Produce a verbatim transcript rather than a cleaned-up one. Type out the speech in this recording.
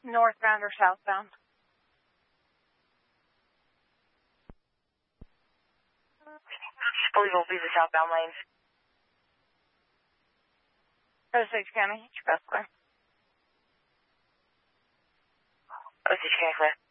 Northbound or southbound? I believe it will be the southbound lanes. Osage County, Expressway. Osage County, clear.